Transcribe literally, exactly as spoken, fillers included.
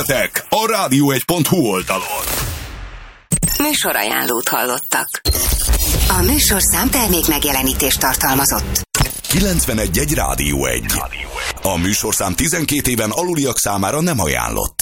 A rádió egy pont hu oldalon. Műsorajánlót hallottak. A műsorszám termék megjelenítést tartalmazott. kilencvenegy egy Rádió egy. A műsorszám tizenkét éven aluliak számára nem ajánlott.